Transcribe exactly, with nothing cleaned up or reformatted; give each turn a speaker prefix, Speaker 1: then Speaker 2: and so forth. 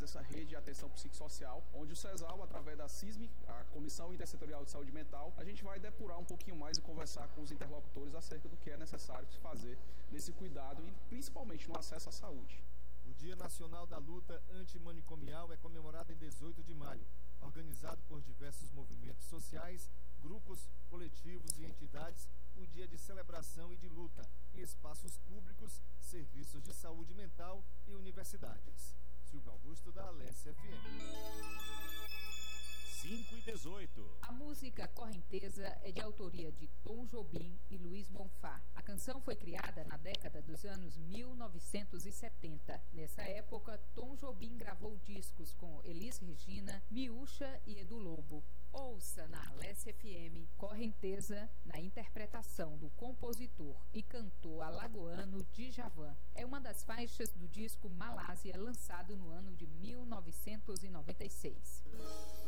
Speaker 1: essa rede de atenção psicossocial, onde o CESAL, através da CISM, a Comissão Intersetorial de Saúde Mental, a gente vai depurar um pouquinho mais e conversar com os interlocutores acerca do que é necessário se fazer nesse cuidado e principalmente no acesso à saúde.
Speaker 2: O Dia Nacional da Luta Antimanicomial é comemorado em dezoito de maio, organizado por diversos movimentos sociais, grupos, coletivos e entidades. O dia de celebração e de luta em espaços públicos, serviços de saúde mental e universidades. Silvio Augusto, da Alessia F M.
Speaker 3: cinco e dezoito.
Speaker 4: A música Correnteza é de autoria de Tom Jobim e Luiz Bonfá. A canção foi criada na década dos anos mil novecentos e setenta. Nessa época, Tom Jobim gravou discos com Elis Regina, Miúcha e Edu Lobo. Ouça na Alessia F M Correnteza, na interpretação do compositor e cantor alagoano Djavan. É uma das faixas do disco Malásia, lançado no ano de mil novecentos e noventa e seis.